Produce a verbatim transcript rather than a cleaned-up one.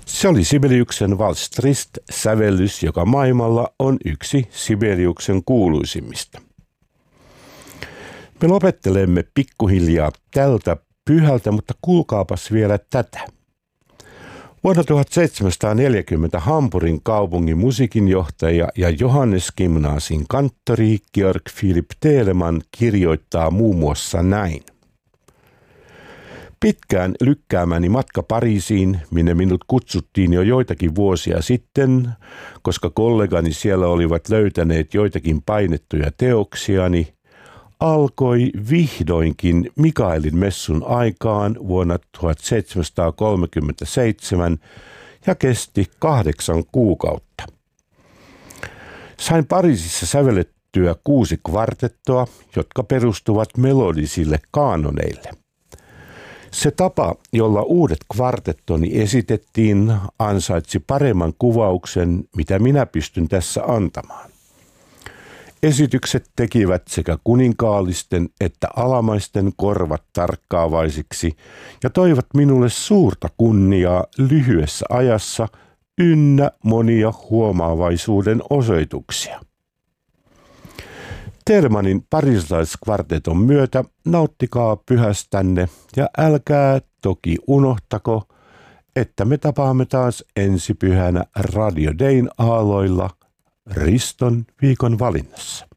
Se oli Sibeliuksen Vals Trist-sävellys, joka maailmalla on yksi Sibeliuksen kuuluisimmista. Me lopettelemme pikkuhiljaa tältä pyhältä, mutta kuulkaapas vielä tätä. Vuonna tuhatseitsemänsataaneljäkymmentä Hampurin kaupungin musiikinjohtaja ja Johannes Gymnasin kanttori Georg Philipp Telemann kirjoittaa muun muassa näin. Pitkään lykkäämäni matka Pariisiin, minne minut kutsuttiin jo joitakin vuosia sitten, koska kollegani siellä olivat löytäneet joitakin painettuja teoksiani, alkoi vihdoinkin Mikaelin messun aikaan vuonna tuhatseitsemänsataakolmekymmentäseitsemän ja kesti kahdeksan kuukautta. Sain Pariisissa sävellettyä kuusi kvartettoa, jotka perustuvat melodisille kaanoneille. Se tapa, jolla uudet kvartettoni esitettiin, ansaitsi paremman kuvauksen, mitä minä pystyn tässä antamaan. Esitykset tekivät sekä kuninkaallisten että alamaisten korvat tarkkaavaisiksi ja toivat minulle suurta kunniaa lyhyessä ajassa ynnä monia huomaavaisuuden osoituksia. Telemannin parilaiskvarteton myötä nauttikaa pyhästänne ja älkää toki unohtako, että me tapaamme taas ensi pyhänä Radio Dayn aaloilla Riston viikon valinnassa.